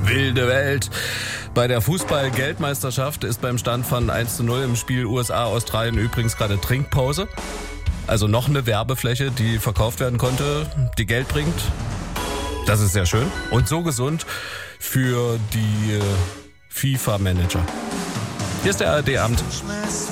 Wilde Welt. Bei der Fußball-Geldmeisterschaft ist beim Stand von 1:0 im Spiel USA-Australien übrigens gerade Trinkpause. Also noch eine Werbefläche, die verkauft werden konnte, die Geld bringt. Das ist sehr schön und so gesund für die FIFA-Manager. Hier ist der ARD-Abend.